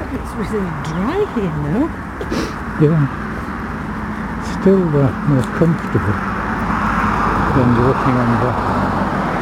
It's really dry here now. Yeah. Still more comfortable than walking on the